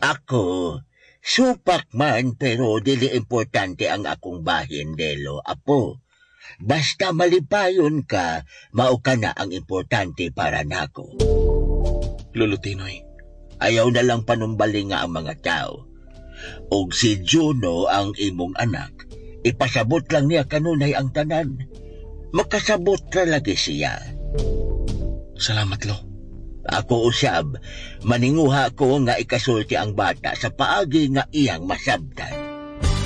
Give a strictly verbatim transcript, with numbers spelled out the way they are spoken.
Ako, supak man pero dili importante ang akong bahin, Delo, apo. Basta malipayon ka, mao ka na ang importante para nako. Lolo Tinoy. Ayaw na lang panumbali nga ang mga tao. Og si Juno ang imong anak, ipasabot lang niya kanunay ang tanan. Makasabot ra lagi siya. Salamat, Lo. Ako usab, maninguha ko nga ikasulti ang bata sa paagi nga iyang masabtan.